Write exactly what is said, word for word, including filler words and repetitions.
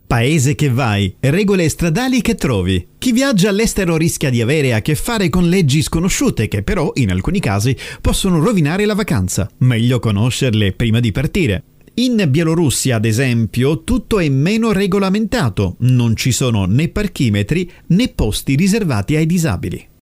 Paese che vai, regole stradali che trovi. Chi viaggia all'estero rischia di avere a che fare con leggi sconosciute che però, in alcuni casi, possono rovinare la vacanza. Meglio conoscerle prima di partire. In Bielorussia, ad esempio, tutto è meno regolamentato. Non ci sono né parchimetri né posti riservati ai disabili.